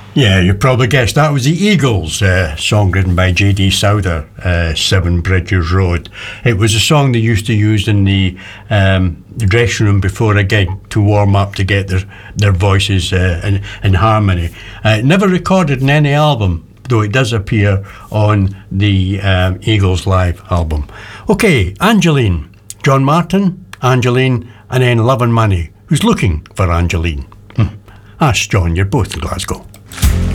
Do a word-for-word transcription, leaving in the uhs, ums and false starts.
Yeah, you probably guessed that was the Eagles, uh, song written by J D Souther, uh, Seven Bridges Road. It was a song they used to use in the, um, the dressing room before a gig to warm up, to get their, their voices uh, in, in harmony. Uh, never recorded in any album, though it does appear on the um, Eagles Live album. Okay, Angeline. John Martin, Angeline, and then Love and Money. Who's looking for Angeline? Hmm. Ask John, you're both in Glasgow.